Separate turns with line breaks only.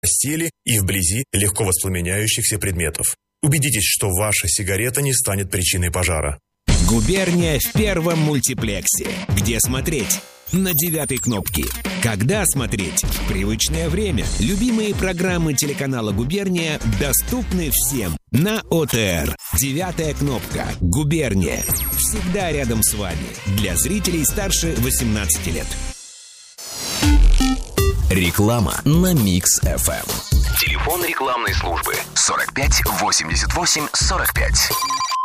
постели и вблизи легко воспламеняющихся предметов. Убедитесь, что ваша сигарета не станет причиной пожара.
«Губерния» в первом мультиплексе. Где смотреть? На 9-й кнопке. Когда смотреть? В привычное время. Любимые программы телеканала «Губерния» доступны всем на ОТР. 9-я кнопка. «Губерния». Всегда рядом с вами. Для зрителей старше 18 лет.
Реклама на Mix FM. Телефон рекламной службы 45 88 45.